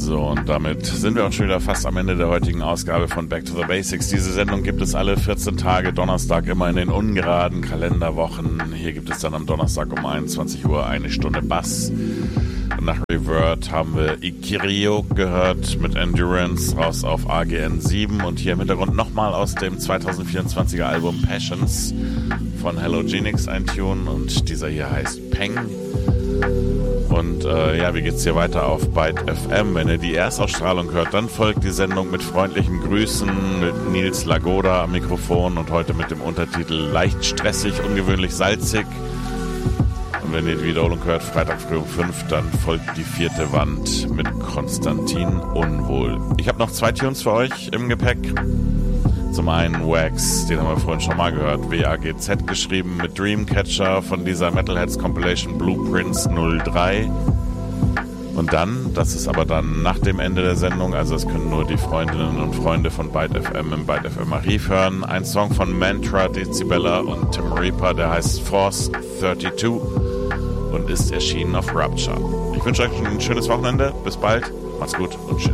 So, und damit sind wir auch schon wieder fast am Ende der heutigen Ausgabe von Back to the Basics. Diese Sendung gibt es alle 14 Tage, Donnerstag immer in den ungeraden Kalenderwochen. Hier gibt es dann am Donnerstag um 21 Uhr eine Stunde Bass. Und nach Revert haben wir Ikirio gehört mit Endurance raus auf AGN 7 und hier im Hintergrund nochmal aus dem 2024er Album Passions von Halogenics ein Tune und dieser hier heißt Peng. Und wie geht's hier weiter auf Byte FM? Wenn ihr die Erstausstrahlung hört, dann folgt die Sendung mit freundlichen Grüßen mit Nils Lagoda am Mikrofon und heute mit dem Untertitel Leicht stressig, ungewöhnlich salzig. Und wenn ihr die Wiederholung hört, Freitag früh um 5, dann folgt die vierte Wand mit Konstantin Unwohl. Ich habe noch 2 Tunes für euch im Gepäck. Zum einen Wax, den haben wir vorhin schon mal gehört, WAGZ geschrieben mit Dreamcatcher von dieser Metalheads Compilation Blueprints 03. Und dann, das ist aber dann nach dem Ende der Sendung, also das können nur die Freundinnen und Freunde von Byte FM im Byte FM Archiv hören, ein Song von Mantra, Decibella und Tim Reaper, der heißt Force 32 und ist erschienen auf Rapture. Ich wünsche euch ein schönes Wochenende, bis bald, macht's gut und tschüss.